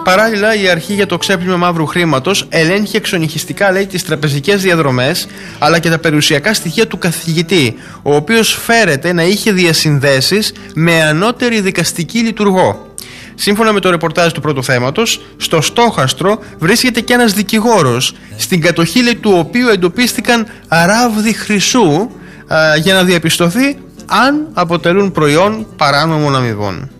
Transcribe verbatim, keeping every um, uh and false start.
Παράλληλα, η αρχή για το ξέπλυμα μαύρου χρήματος ελέγχει εξονυχιστικά, λέει, τις τραπεζικές διαδρομές αλλά και τα περιουσιακά στοιχεία του καθηγητή, ο οποίος φέρεται να είχε διασυνδέσεις με ανώτερη δικαστική λειτουργό. Σύμφωνα με το ρεπορτάζ του πρώτου θέματος, στο στόχαστρο βρίσκεται και ένας δικηγόρος, στην κατοχή, λέει, του οποίου εντοπίστηκαν ράβδι χρυσού α, για να διαπιστωθεί αν αποτελούν προϊόν παράνομων αμοιβών.